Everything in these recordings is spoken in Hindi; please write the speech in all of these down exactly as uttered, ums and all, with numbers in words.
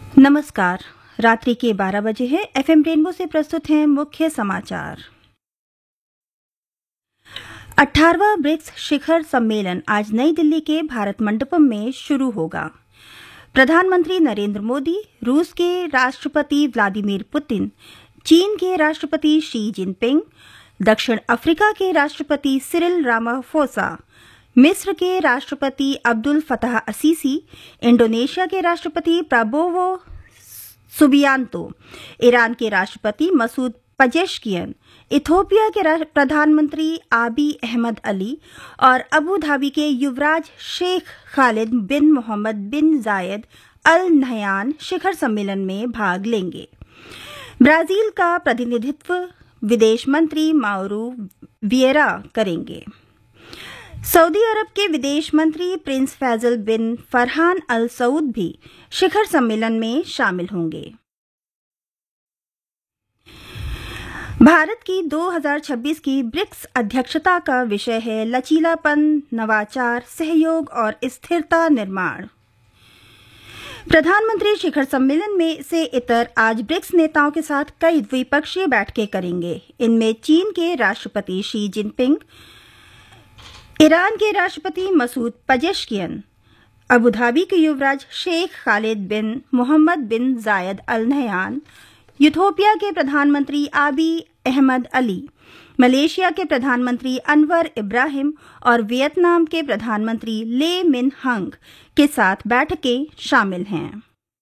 नमस्कार। रात्रि के बारह बजे है। एफएम रेनबो से प्रस्तुत हैं मुख्य समाचार। अठारहवां ब्रिक्स शिखर सम्मेलन आज नई दिल्ली के भारत मंडपम में शुरू होगा। प्रधानमंत्री नरेंद्र मोदी, रूस के राष्ट्रपति व्लादिमीर पुतिन, चीन के राष्ट्रपति शी जिनपिंग, दक्षिण अफ्रीका के राष्ट्रपति सिरिल रामाफोसा, मिस्र के राष्ट्रपति अब्दुल फताह असीसी, इंडोनेशिया के राष्ट्रपति प्राबोवो सुबियांतो, ईरान के राष्ट्रपति मसूद पजेश्कियन, इथोपिया के प्रधानमंत्री आबी अहमद अली और अबू धाबी के युवराज शेख खालिद बिन मोहम्मद बिन जायद अल नहयान शिखर सम्मेलन में भाग लेंगे। ब्राजील का प्रतिनिधित्व विदेश मंत्री माउरो विएरा करेंगे। सऊदी अरब के विदेश मंत्री प्रिंस फैजल बिन फरहान अल सऊद भी शिखर सम्मेलन में शामिल होंगे। भारत की दो हज़ार छब्बीस की ब्रिक्स अध्यक्षता का विषय है लचीलापन, नवाचार, सहयोग और स्थिरता निर्माण। प्रधानमंत्री शिखर सम्मेलन में से इतर आज ब्रिक्स नेताओं के साथ कई द्विपक्षीय बैठकें करेंगे। इनमें चीन के राष्ट्रपति शी जिनपिंग, ईरान के राष्ट्रपति मसूद पजेश्कियन, अबू धाबी के युवराज शेख खालिद बिन मोहम्मद बिन जायद अल नहयान, इथोपिया के प्रधानमंत्री आबी अहमद अली, मलेशिया के प्रधानमंत्री अनवर इब्राहिम और वियतनाम के प्रधानमंत्री ले मिन हंग के साथ बैठकें शामिल हैं।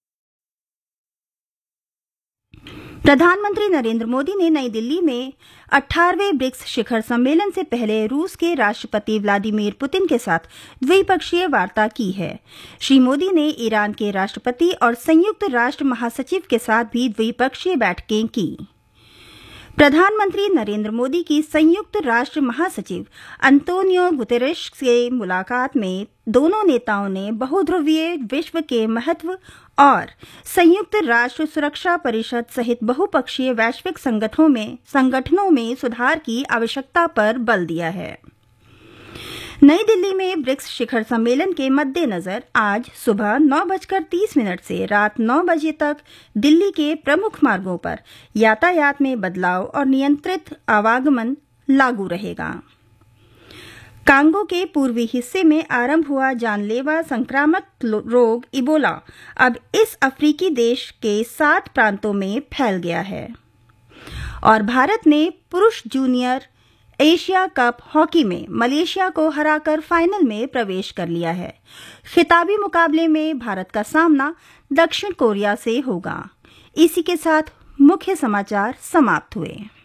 प्रधानमंत्री नरेंद्र मोदी ने नई दिल्ली में अठारहवें ब्रिक्स शिखर सम्मेलन से पहले रूस के राष्ट्रपति व्लादिमीर पुतिन के साथ द्विपक्षीय वार्ता की है। श्री मोदी ने ईरान के राष्ट्रपति और संयुक्त राष्ट्र महासचिव के साथ भी द्विपक्षीय बैठकें की। प्रधानमंत्री नरेंद्र मोदी की संयुक्त राष्ट्र महासचिव अंतोनियो गुतेरेश से मुलाकात में दोनों नेताओं ने बहुध्रुवीय विश्व के महत्व और संयुक्त राष्ट्र सुरक्षा परिषद सहित बहुपक्षीय वैश्विक संगठनों में संगठनों में सुधार की आवश्यकता पर बल दिया है। नई दिल्ली में ब्रिक्स शिखर सम्मेलन के मद्देनजर आज सुबह नौ बजकर तीस मिनट से रात नौ बजे तक दिल्ली के प्रमुख मार्गों पर यातायात में बदलाव और नियंत्रित आवागमन लागू रहेगा। कांगो के पूर्वी हिस्से में आरंभ हुआ जानलेवा संक्रामक रोग इबोला अब इस अफ्रीकी देश के सात प्रांतों में फैल गया है। और भारत ने पुरुष जूनियर एशिया कप हॉकी में मलेशिया को हराकर फाइनल में प्रवेश कर लिया है। खिताबी मुकाबले में भारत का सामना दक्षिण कोरिया से होगा। इसी के साथ मुख्य समाचार समाप्त हुए।